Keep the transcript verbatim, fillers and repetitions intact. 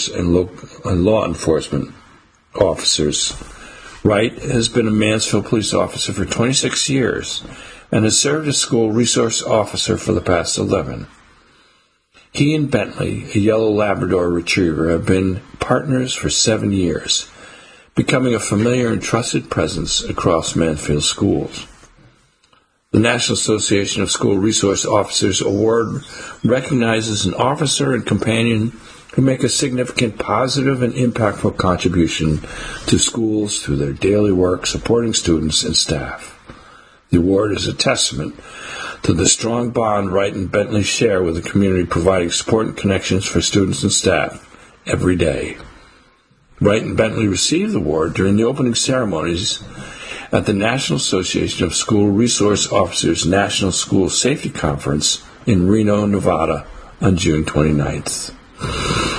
officers and, lo- and law enforcement officers. Wright has been a Mansfield police officer for twenty-six years and has served as school resource officer for the past eleven. He and Bentley, a yellow Labrador retriever, have been partners for seven years, becoming a familiar and trusted presence across Mansfield schools. The National Association of School Resource Officers Award recognizes an officer and companion who make a significant positive and impactful contribution to schools through their daily work supporting students and staff. The award is a testament to the strong bond Wright and Bentley share with the community, providing support and connections for students and staff every day. Wright and Bentley received the award during the opening ceremonies at the National Association of School Resource Officers National School Safety Conference in Reno, Nevada on June twenty-ninth.